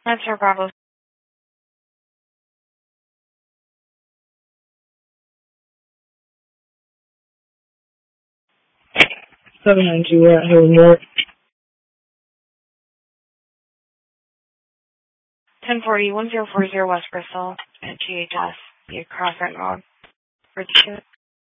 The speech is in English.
Answer Bravo 790 we're at Hayward North. 1040 1040 West Bristol at GHS. You cross that road for the